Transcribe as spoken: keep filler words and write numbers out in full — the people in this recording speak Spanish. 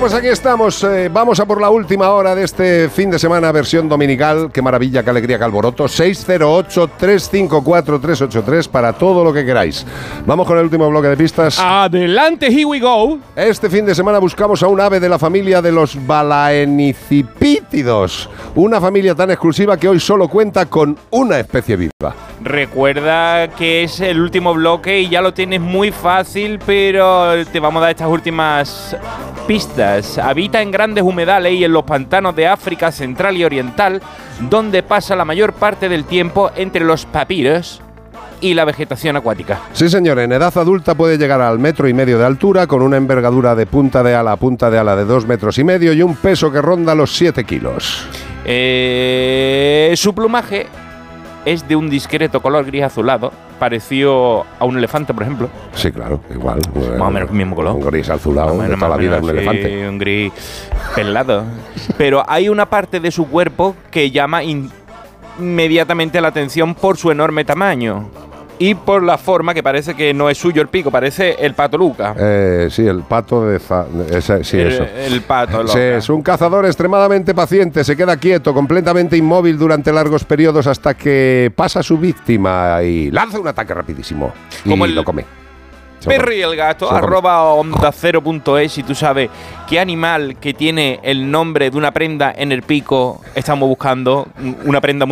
pues aquí estamos. Eh, vamos a por la última hora de este fin de semana, versión dominical. Qué maravilla, qué alegría, qué alboroto. seis cero ocho, tres cinco cuatro, tres ocho tres para todo lo que queráis. Vamos con el último bloque de pistas. Adelante, here we go. Este fin de semana buscamos a un ave de la familia de los balaenicipítidos. Una familia tan exclusiva que hoy solo cuenta con una especie viva. Recuerda que es el último bloque y ya lo tienes muy fácil, pero te vamos a dar estas últimas pistas. Habita en grandes humedales y en los pantanos de África Central y Oriental, donde pasa la mayor parte del tiempo entre los papiros y la vegetación acuática. Sí, señor, en edad adulta puede llegar al metro y medio de altura, con una envergadura de punta de ala a punta de ala de dos metros y medio y un peso que ronda los siete kilos. Eh, su plumaje es de un discreto color gris azulado, parecido a un elefante, por ejemplo. Sí, claro, igual. Más o menos el mismo color. Un gris azulado de toda la vida, un elefante. Sí, un gris pelado. Pero hay una parte de su cuerpo que llama inmediatamente la atención por su enorme tamaño y por la forma, que parece que no es suyo el pico, parece el pato Luca. Eh, sí, el pato de... Za ese, sí, el, eso. El pato Luca. Sí, es un cazador extremadamente paciente, se queda quieto, completamente inmóvil durante largos periodos hasta que pasa su víctima y lanza un ataque rapidísimo y Como el lo come. Perry el gato, arroba onda cero punto es, si tú sabes qué animal que tiene el nombre de una prenda en el pico estamos buscando, una prenda muy